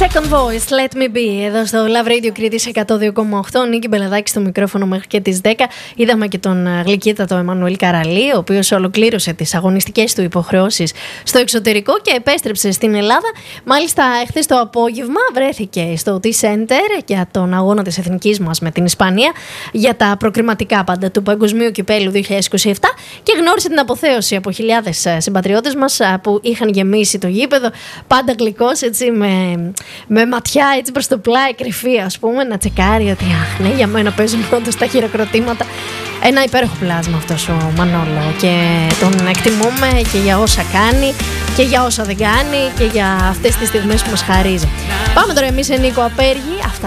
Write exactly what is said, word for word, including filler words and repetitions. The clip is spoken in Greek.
Second Voice, Let Me Be, εδώ στο Love Radio Κρήτης εκατό δύο κόμμα οκτώ. Νίκη Μπελεδάκη στο μικρόφωνο μέχρι και τις δέκα. Είδαμε και τον γλυκύτατο Εμμανουήλ Καραλή, ο οποίος ολοκλήρωσε τις αγωνιστικές του υποχρεώσεις στο εξωτερικό και επέστρεψε στην Ελλάδα. Μάλιστα, χθες το απόγευμα βρέθηκε στο T-Center για τον αγώνα της εθνικής μας με την Ισπανία για τα προκριματικά πάντα του Παγκοσμίου Κυπέλλου δύο χιλιάδες είκοσι επτά και γνώρισε την αποθέωση από χιλιάδες συμπατριώτες μας που είχαν γεμίσει το γήπεδο. Πάντα γλυκός, έτσι, με, με ματιά έτσι προς το πλάι, κρυφή, ας πούμε, να τσεκάρει ότι αχ, ναι, για μένα παίζουν όντως τα χειροκροτήματα. Ένα υπέροχο πλάσμα αυτός ο Μανόλο και τον εκτιμούμε και για όσα κάνει και για όσα δεν κάνει και για αυτές τις στιγμές που μας χαρίζει. Πάμε τώρα εμείς σε Νίκο Απέργη. Αυτά